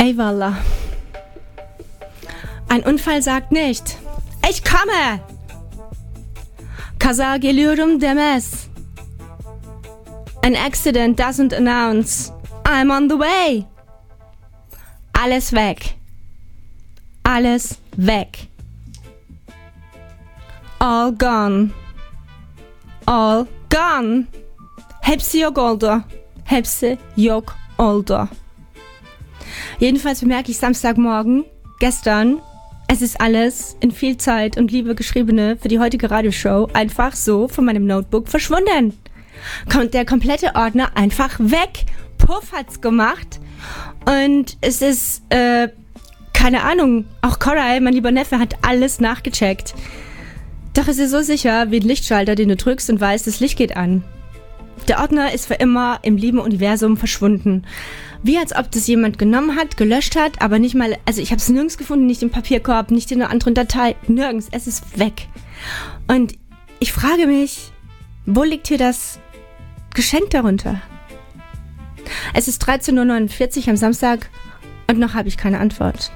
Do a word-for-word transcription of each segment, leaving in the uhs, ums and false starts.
Ey Wallah. Ein Unfall sagt nicht: Ich komme! Kaza geliyorum demez. An accident doesn't announce I'm on the way. Alles weg. Alles weg. All gone. All gone. Hepsi yok oldu. Hepsi yok oldu. Jedenfalls bemerke ich Samstagmorgen, gestern, es ist alles in viel Zeit und Liebe geschriebene für die heutige Radioshow einfach so von meinem Notebook verschwunden. Kommt der komplette Ordner einfach weg. Puff hat's gemacht. Und es ist, äh, keine Ahnung, auch Koray, mein lieber Neffe, hat alles nachgecheckt. Doch es ist so sicher wie ein Lichtschalter, den du drückst und weißt, das Licht geht an. Der Ordner ist für immer im lieben Universum verschwunden. Wie als ob das jemand genommen hat, gelöscht hat, aber nicht mal, also ich habe es nirgends gefunden, nicht im Papierkorb, nicht in einer anderen Datei, nirgends, es ist weg. Und ich frage mich, wo liegt hier das Geschenk darunter? Es ist dreizehn Uhr neunundvierzig am Samstag und noch habe ich keine Antwort.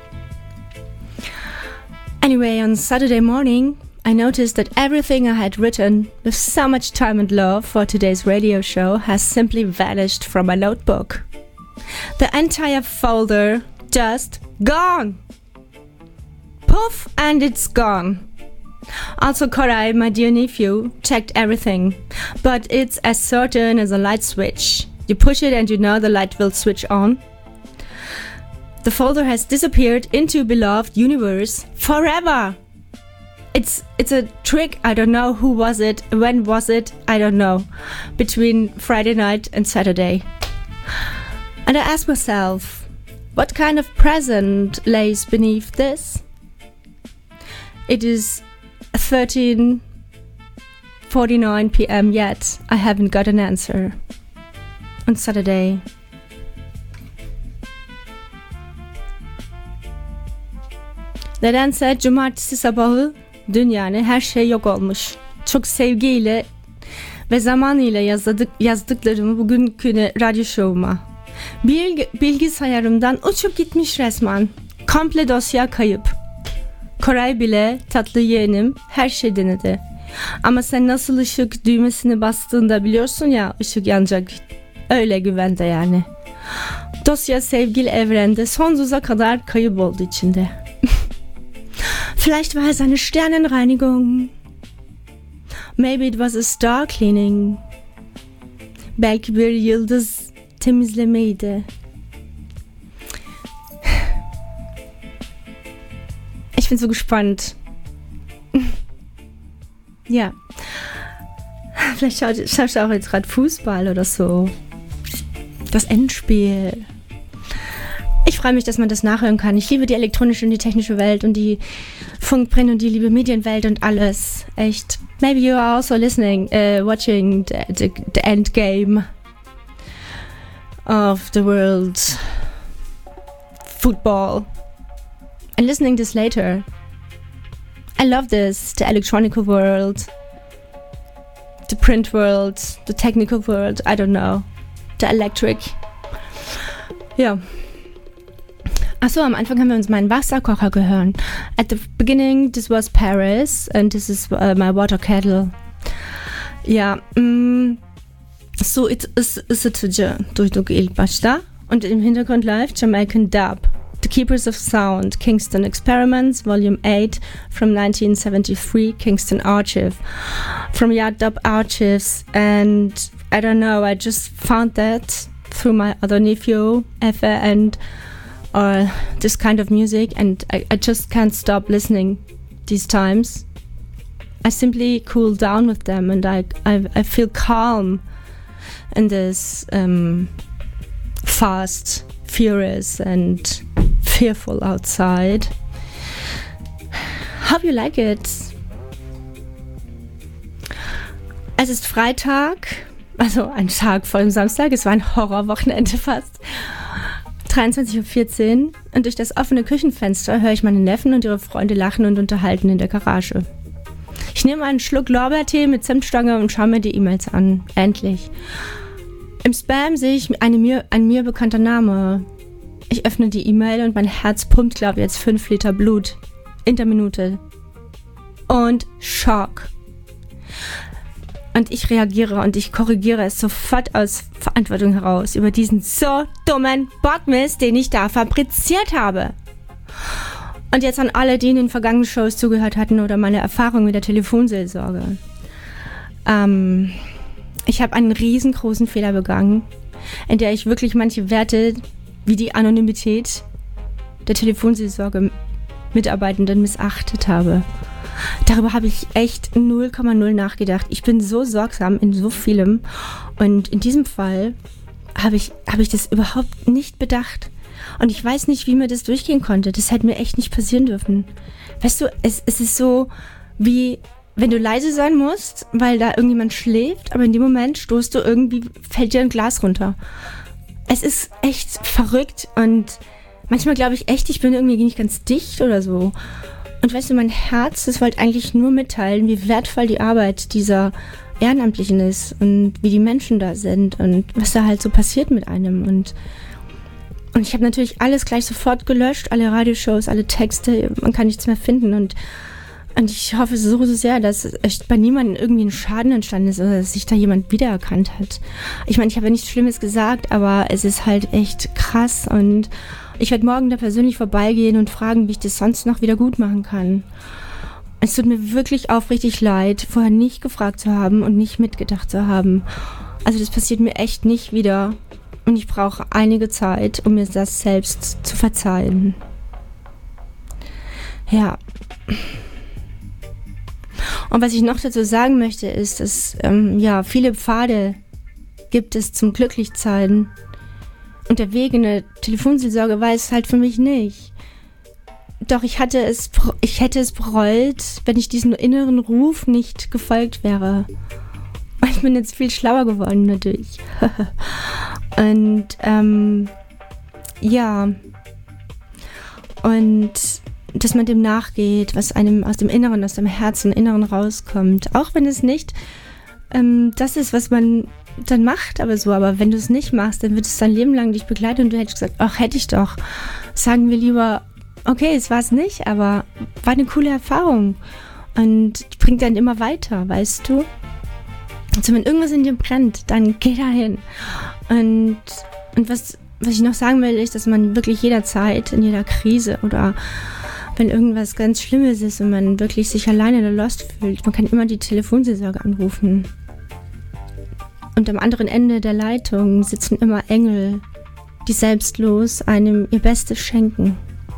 Anyway, on Saturday morning, I noticed that everything I had written with so much time and love for today's radio show has simply vanished from my notebook. The entire folder just gone. Poof, and it's gone. Also Koray, my dear nephew, checked everything, but it's as certain as a light switch. You push it and you know the light will switch on. The folder has disappeared into beloved universe forever. It's it's a trick. I don't know who was it, when was it, I don't know. Between Friday night and Saturday. And I ask myself, what kind of present lays beneath this? It is thirteen forty-nine p.m. yet I haven't got an answer. On Saturday. Nedense cumartesi sabahı dün yani her şey yok olmuş. Çok sevgiyle ve zamanıyla yazdık, yazdıklarımı bugünkü radyo şovuma. Bilg, bilgisayarımdan uçup gitmiş resmen. Komple dosya kayıp. Koray bile tatlı yeğenim her şey denedi. Ama sen nasıl ışık düğmesini bastığında biliyorsun ya ışık yanacak. Öyle güvende yani. Dosya sevgili evrende sonsuza kadar kayıp oldu içinde. Vielleicht war es eine Sternenreinigung. Maybe it was a star cleaning. Belki bir yıldız temizlemeydi. Ich bin so gespannt. Ja. Vielleicht schaut, schaust du auch jetzt gerade Fußball oder so. Das Endspiel. Ich freue mich, dass man das nachhören kann. Ich liebe die elektronische und die technische Welt und die Funkprint und die liebe Medienwelt und alles. Echt. Maybe you are also listening, uh, watching the, the, the end game of the world football and listening this later. I love this, the electronic world, the print world, the technical world, I don't know, the electric. Ja. Achso, am Anfang haben wir uns meinen Wasserkocher gehört. At the beginning, this was Paris and this is uh, my water kettle. Ja, mm, so ısıtıcı duyduk ilk başta. Und im Hintergrund läuft Jamaican Dub. The Keepers of Sound, Kingston Experiments, Volume eight from nineteen seventy-three, Kingston Archive. From Yard Dub Archives. And I don't know, I just found that through my other nephew, Effe, and or this kind of music, and I, I just can't stop listening these times. I simply cool down with them, and I I, I feel calm in this um, fast, furious, and fearful outside. Hope you like it. Es ist Freitag, also ein Tag vor dem Samstag. Es war ein Horrorwochenende fast. dreiundzwanzig Uhr vierzehn und durch das offene Küchenfenster höre ich meine Neffen und ihre Freunde lachen und unterhalten in der Garage. Ich nehme einen Schluck Lorbeertee mit Zimtstange und schaue mir die E-Mails an. Endlich. Im Spam sehe ich eine mir, ein mir bekannter Name. Ich öffne die E-Mail und mein Herz pumpt, glaube ich, jetzt fünf Liter Blut in der Minute. Und Schock. Und ich reagiere und ich korrigiere es sofort aus Verantwortung heraus über diesen so dummen Bockmist, den ich da fabriziert habe. Und jetzt an alle, die in den vergangenen Shows zugehört hatten oder meine Erfahrung mit der Telefonseelsorge. Ähm, ich habe einen riesengroßen Fehler begangen, in der ich wirklich manche Werte wie die Anonymität der Telefonseelsorge Mitarbeitenden missachtet habe. Darüber habe ich echt null Komma null nachgedacht. Ich bin so sorgsam in so vielem und in diesem Fall habe ich, habe ich das überhaupt nicht bedacht. Und ich weiß nicht, wie mir das durchgehen konnte. Das hätte mir echt nicht passieren dürfen. Weißt du, es, es ist so, wie wenn du leise sein musst, weil da irgendjemand schläft, aber in dem Moment stoßt du irgendwie, fällt dir ein Glas runter. Es ist echt verrückt und manchmal glaube ich echt, ich bin irgendwie nicht ganz dicht oder so. Und weißt du, mein Herz, das wollte eigentlich nur mitteilen, wie wertvoll die Arbeit dieser Ehrenamtlichen ist und wie die Menschen da sind und was da halt so passiert mit einem. Und, und ich habe natürlich alles gleich sofort gelöscht, alle Radioshows, alle Texte, man kann nichts mehr finden. Und, und ich hoffe so, so sehr, dass echt bei niemandem irgendwie ein Schaden entstanden ist oder dass sich da jemand wiedererkannt hat. Ich meine, ich habe ja nichts Schlimmes gesagt, aber es ist halt echt krass und ich werde morgen da persönlich vorbeigehen und fragen, wie ich das sonst noch wieder gut machen kann. Es tut mir wirklich aufrichtig leid, vorher nicht gefragt zu haben und nicht mitgedacht zu haben. Also das passiert mir echt nicht wieder. Und ich brauche einige Zeit, um mir das selbst zu verzeihen. Ja. Und was ich noch dazu sagen möchte, ist, dass ähm, ja viele Pfade gibt es zum Glücklichsein. Und der Weg in der Telefonseelsorge war es halt für mich nicht. Doch ich hatte es, ich hätte es bereut, wenn ich diesem inneren Ruf nicht gefolgt wäre. Und ich bin jetzt viel schlauer geworden dadurch. Und ähm, ja. Und dass man dem nachgeht, was einem aus dem Inneren, aus dem Herzen, Inneren rauskommt. Auch wenn es nicht ähm, das ist, was man dann macht, aber so. Aber wenn du es nicht machst, dann wird es dein Leben lang dich begleiten und du hättest gesagt, ach, hätte ich doch. Sagen wir lieber, okay, es war es nicht, aber war eine coole Erfahrung und bringt dann immer weiter, weißt du? Also wenn irgendwas in dir brennt, dann geh da hin. Und, und was, was ich noch sagen will, ist, dass man wirklich jederzeit, in jeder Krise oder wenn irgendwas ganz Schlimmes ist und man wirklich sich alleine oder lost fühlt, man kann immer die Telefonseelsorge anrufen. Und am anderen Ende der Leitung sitzen immer Engel, die selbstlos einem ihr Bestes schenken.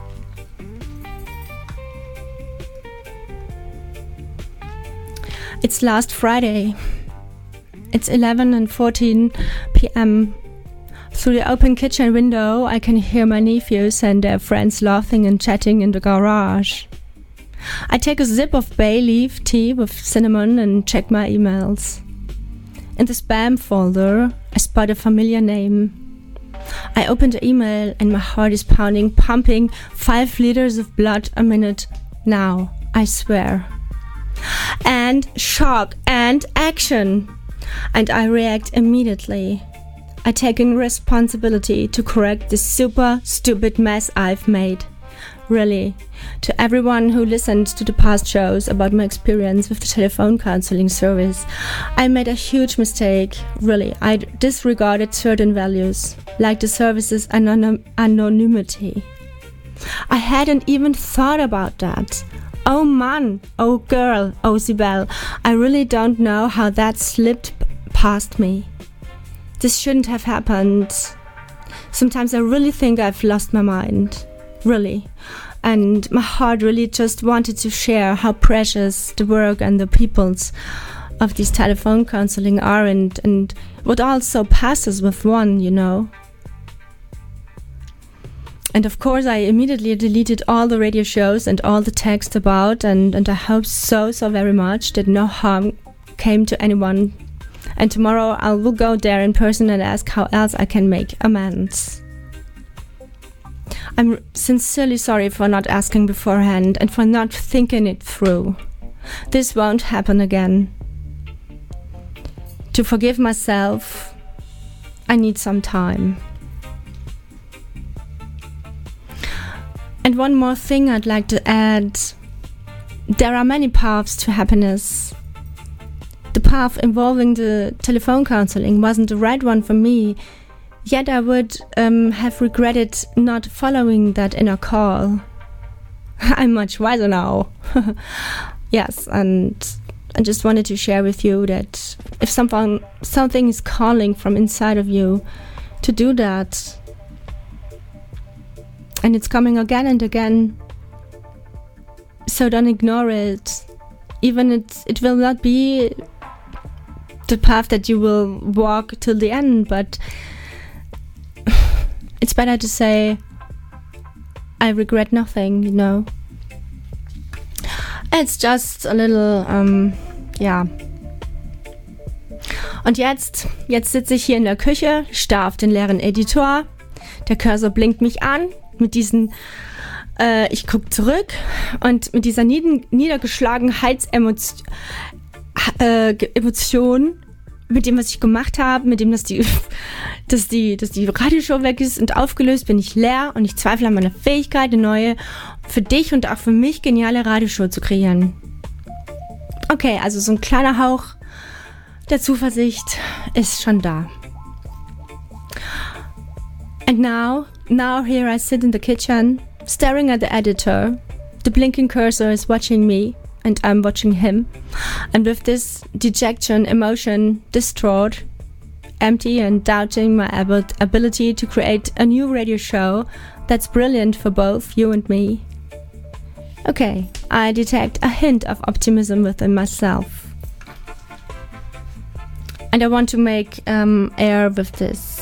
It's last Friday. It's eleven and fourteen p.m. Through the open kitchen window, I can hear my nephews and their friends laughing and chatting in the garage. I take a sip of bay leaf tea with cinnamon and check my emails. In the spam folder, I spot a familiar name. I open the email and my heart is pounding, pumping five liters of blood a minute now, I swear. And shock and action. And I react immediately. I take in responsibility to correct the super stupid mess I've made. Really, to everyone who listened to the past shows about my experience with the telephone counseling service, I made a huge mistake. Really, I disregarded certain values, like the service's anonym- anonymity. I hadn't even thought about that. Oh man, oh girl, oh Sibel, I really don't know how that slipped past me. This shouldn't have happened. Sometimes I really think I've lost my mind. Really. And my heart really just wanted to share how precious the work and the peoples of this telephone counseling are and, and what also passes with one, you know. And of course I immediately deleted all the radio shows and all the text about and, and I hope so, so very much that no harm came to anyone. And tomorrow I will go there in person and ask how else I can make amends. I'm sincerely sorry for not asking beforehand and for not thinking it through. This won't happen again. To forgive myself, I need some time. And one more thing I'd like to add. There are many paths to happiness. The path involving the telephone counseling wasn't the right one for me, yet I would um, have regretted not following that inner call. I'm much wiser now. Yes, and I just wanted to share with you that if something, something is calling from inside of you to do that, and it's coming again and again, so don't ignore it. Even it, it will not be the path that you will walk till the end, but it's better to say, I regret nothing, you know. It's just a little, um, ja. Und jetzt, jetzt sitze ich hier in der Küche, starr auf den leeren Editor. Der Cursor blinkt mich an mit diesen, äh, ich gucke zurück und mit dieser nied- Niedergeschlagenheitsemotion, äh, Emotion, mit dem, was ich gemacht habe, mit dem, dass die, dass die, dass die Radioshow weg ist und aufgelöst, bin ich leer und ich zweifle an meiner Fähigkeit, eine neue, für dich und auch für mich geniale Radioshow zu kreieren. Okay, also so ein kleiner Hauch der Zuversicht ist schon da. And now, now here I sit in the kitchen, staring at the editor. The blinking cursor is watching me. And I'm watching him. And with this dejection, emotion, distraught, empty and doubting my ab- ability to create a new radio show that's brilliant for both you and me. Okay, I detect a hint of optimism within myself. And I want to make um, air with this.